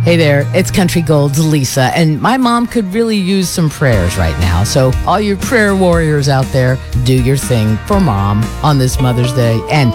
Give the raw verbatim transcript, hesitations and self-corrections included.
Hey there, it's Country Gold's Lisa, and my mom could really use some prayers right now. So all you prayer warriors out there, do your thing for mom on this Mother's Day. And